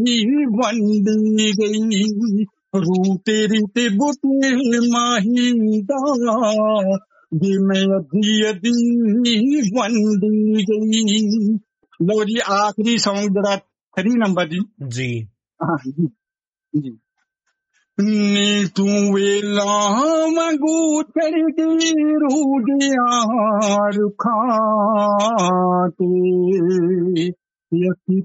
ही वंडी गई रू तेरी ते बुते माहीदा जे मैं अधी अधी वंडी गई। लो जी आखिरी सॉन्ग जरा 3 नंबर जी। जी हाँ जी जी। नी तू वेला वांगू चढ़दी रूदियां रुखां ते अखी